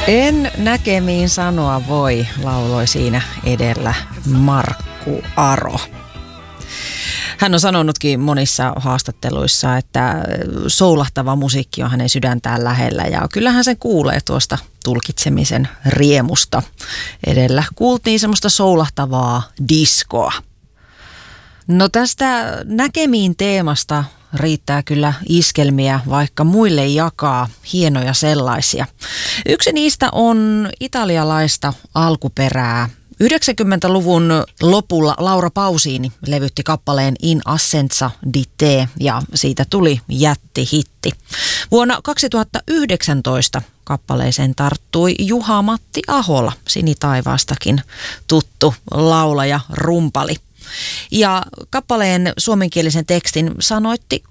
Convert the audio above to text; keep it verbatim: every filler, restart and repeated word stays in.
En näkemiin sanoa voi, lauloi siinä edellä Markku Aro. Hän on sanonutkin monissa haastatteluissa, että soulahtava musiikki on hänen sydäntään lähellä ja kyllähän sen kuulee tuosta tulkitsemisen riemusta. Edellä kuultiin semmoista soulahtavaa diskoa. No tästä näkemiin teemasta riittää kyllä iskelmiä, vaikka muille jakaa hienoja sellaisia. Yksi niistä on italialaista alkuperää. yhdeksänkymmentäluvun lopulla Laura Pausini levytti kappaleen In Assenza di te ja siitä tuli jättihitti. Vuonna kaksituhattayhdeksäntoista kappaleeseen tarttui Juha-Matti Ahola, Sinitaivaastakin tuttu laulaja rumpali. Ja kappaleen suomenkielisen tekstin sanoitti